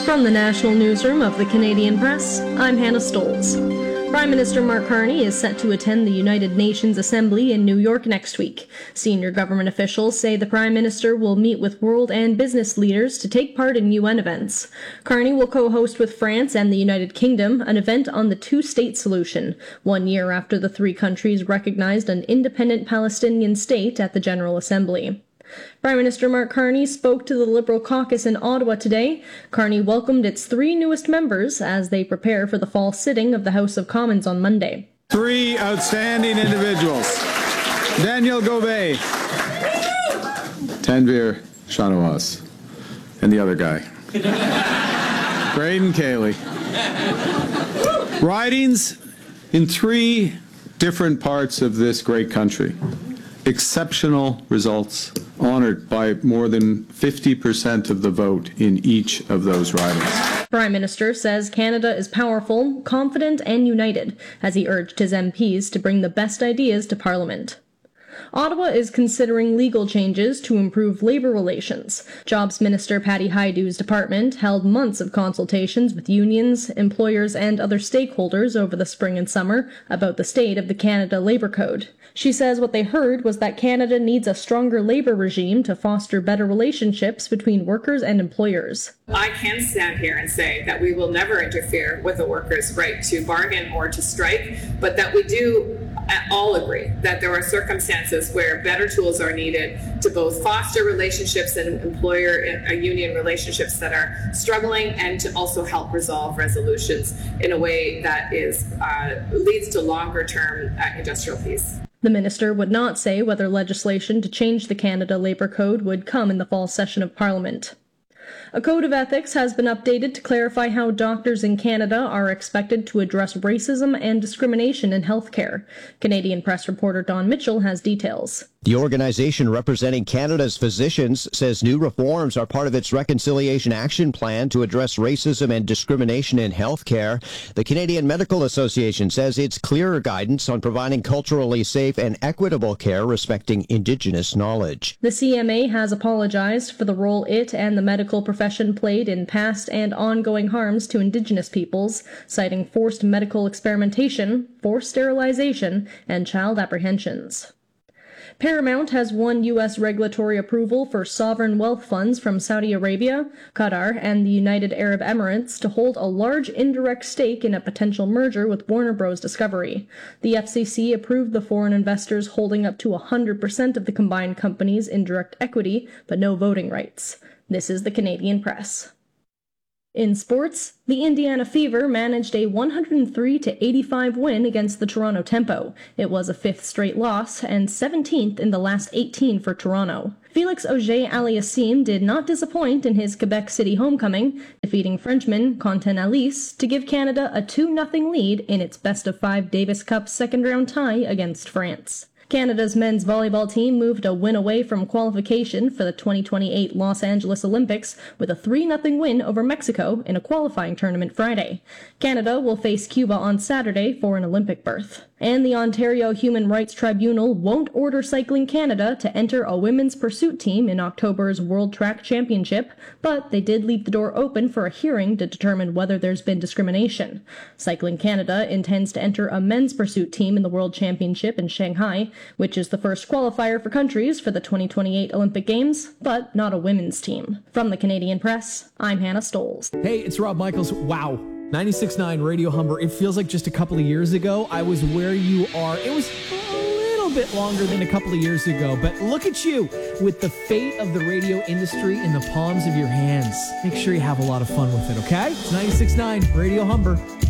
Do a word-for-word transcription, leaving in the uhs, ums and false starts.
From the National Newsroom of the Canadian Press, I'm Hannah Stolz. Prime Minister Mark Carney is set to attend the United Nations Assembly in New York next week. Senior government officials say the Prime Minister will meet with world and business leaders to take part in U N events. Carney will co-host with France and the United Kingdom an event on the two-state solution, one year after the three countries recognized an independent Palestinian state at the General Assembly. Prime Minister Mark Carney spoke to the Liberal caucus in Ottawa today. Carney welcomed its three newest members as they prepare for the fall sitting of the House of Commons on Monday. Three outstanding individuals. Daniel Gobet, Tanvir Shanawaz, and the other guy, Braden Cayley. Ridings in three different parts of this great country. Exceptional results, honored by more than fifty percent of the vote in each of those ridings. Prime Minister says Canada is powerful, confident, and united, as he urged his M Ps to bring the best ideas to Parliament. Ottawa is considering legal changes to improve labour relations. Jobs Minister Patty Hajdu's department held months of consultations with unions, employers, and other stakeholders over the spring and summer about the state of the Canada Labour Code. She says what they heard was that Canada needs a stronger labour regime to foster better relationships between workers and employers. I can stand here and say that we will never interfere with a worker's right to bargain or to strike, but that we do all agree that there are circumstances where better tools are needed to both foster relationships and employer and union relationships that are struggling, and to also help resolve resolutions in a way that is uh, leads to longer term uh, industrial peace. The minister would not say whether legislation to change the Canada Labour Code would come in the fall session of Parliament. A code of ethics has been updated to clarify how doctors in Canada are expected to address racism and discrimination in healthcare. Canadian Press reporter Don Mitchell has details. The organization representing Canada's physicians says new reforms are part of its Reconciliation Action Plan to address racism and discrimination in healthcare. The Canadian Medical Association says it's clearer guidance on providing culturally safe and equitable care respecting Indigenous knowledge. The C M A has apologized for the role it and the medical profession played in past and ongoing harms to Indigenous peoples, citing forced medical experimentation, forced sterilization, and child apprehensions. Paramount has won U S regulatory approval for sovereign wealth funds from Saudi Arabia, Qatar, and the United Arab Emirates to hold a large indirect stake in a potential merger with Warner Bros. Discovery. The F C C approved the foreign investors holding up to one hundred percent of the combined company's indirect equity, but no voting rights. This is the Canadian Press. In sports, the Indiana Fever managed a one hundred three to eighty-five win against the Toronto Tempo. It was a fifth straight loss and seventeenth in the last eighteen for Toronto. Felix Auger-Aliassime did not disappoint in his Quebec City homecoming, defeating Frenchman Quentin Alice to give Canada a two nothing lead in its best-of-five Davis Cup second-round tie against France. Canada's men's volleyball team moved a win away from qualification for the twenty twenty-eight Los Angeles Olympics with a three nothing win over Mexico in a qualifying tournament Friday. Canada will face Cuba on Saturday for an Olympic berth. And the Ontario Human Rights Tribunal won't order Cycling Canada to enter a women's pursuit team in October's World Track Championship, but they did leave the door open for a hearing to determine whether there's been discrimination. Cycling Canada intends to enter a men's pursuit team in the World Championship in Shanghai, which is the first qualifier for countries for the twenty twenty-eight Olympic Games, but not a women's team. From the Canadian Press, I'm Hannah Stolz. Hey, it's Rob Michaels. Wow. ninety-six point nine Radio Humber. It feels like just a couple of years ago I was where you are. It was a little bit longer than a couple of years ago, but look at you with the fate of the radio industry in the palms of your hands. Make sure you have a lot of fun with it, okay? It's ninety-six point nine Radio Humber.